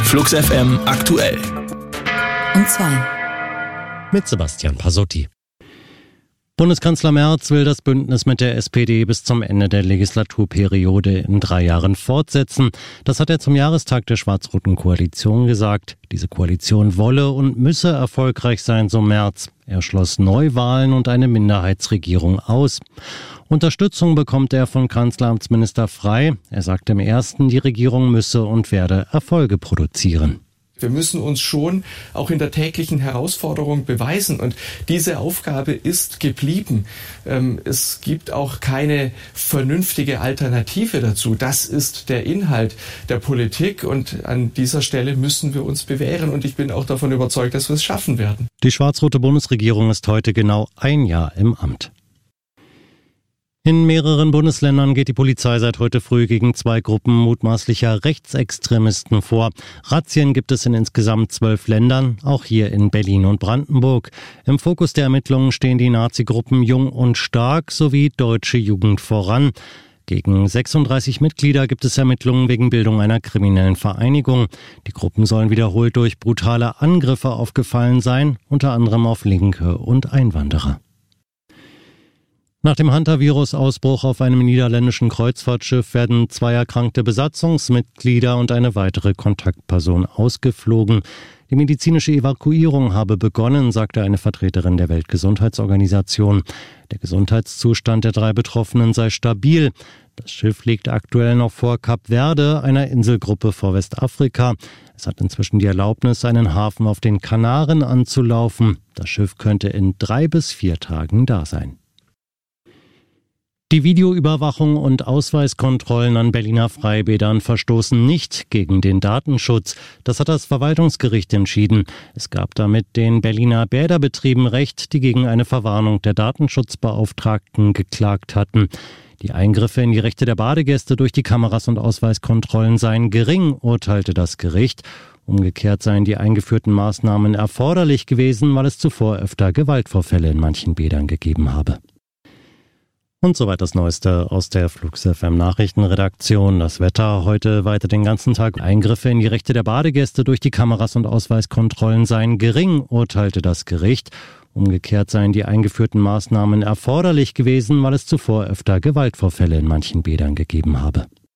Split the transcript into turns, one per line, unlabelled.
Flux FM aktuell.
Um 2.
Mit Sebastian Pasotti. Bundeskanzler Merz will das Bündnis mit der SPD bis zum Ende der Legislaturperiode in 3 Jahren fortsetzen. Das hat er zum Jahrestag der schwarz-roten Koalition gesagt. Diese Koalition wolle und müsse erfolgreich sein, so Merz. Er schloss Neuwahlen und eine Minderheitsregierung aus. Unterstützung bekommt er von Kanzleramtsminister Frey. Er sagte im ersten, die Regierung müsse und werde Erfolge produzieren.
Wir müssen uns schon auch in der täglichen Herausforderung beweisen und diese Aufgabe ist geblieben. Es gibt auch keine vernünftige Alternative dazu. Das ist der Inhalt der Politik und an dieser Stelle müssen wir uns bewähren und ich bin auch davon überzeugt, dass wir es schaffen werden.
Die schwarz-rote Bundesregierung ist heute genau 1 Jahr im Amt. In mehreren Bundesländern geht die Polizei seit heute früh gegen 2 Gruppen mutmaßlicher Rechtsextremisten vor. Razzien gibt es in insgesamt 12 Ländern, auch hier in Berlin und Brandenburg. Im Fokus der Ermittlungen stehen die Nazi-Gruppen Jung und Stark sowie Deutsche Jugend voran. Gegen 36 Mitglieder gibt es Ermittlungen wegen Bildung einer kriminellen Vereinigung. Die Gruppen sollen wiederholt durch brutale Angriffe aufgefallen sein, unter anderem auf Linke und Einwanderer. Nach dem Hantavirus-Ausbruch auf einem niederländischen Kreuzfahrtschiff werden 2 erkrankte Besatzungsmitglieder und eine weitere Kontaktperson ausgeflogen. Die medizinische Evakuierung habe begonnen, sagte eine Vertreterin der Weltgesundheitsorganisation. Der Gesundheitszustand der 3 Betroffenen sei stabil. Das Schiff liegt aktuell noch vor Kap Verde, einer Inselgruppe vor Westafrika. Es hat inzwischen die Erlaubnis, einen Hafen auf den Kanaren anzulaufen. Das Schiff könnte in 3 bis 4 Tagen da sein. Die Videoüberwachung und Ausweiskontrollen an Berliner Freibädern verstoßen nicht gegen den Datenschutz. Das hat das Verwaltungsgericht entschieden. Es gab damit den Berliner Bäderbetrieben Recht, die gegen eine Verwarnung der Datenschutzbeauftragten geklagt hatten. Die Eingriffe in die Rechte der Badegäste durch die Kameras und Ausweiskontrollen seien gering, urteilte das Gericht. Umgekehrt seien die eingeführten Maßnahmen erforderlich gewesen, weil es zuvor öfter Gewaltvorfälle in manchen Bädern gegeben habe. Und soweit das Neueste aus der Flux FM Nachrichtenredaktion. Das Wetter heute weiter den ganzen Tag. Eingriffe in die Rechte der Badegäste durch die Kameras und Ausweiskontrollen seien gering, urteilte das Gericht. Umgekehrt seien die eingeführten Maßnahmen erforderlich gewesen, weil es zuvor öfter Gewaltvorfälle in manchen Bädern gegeben habe.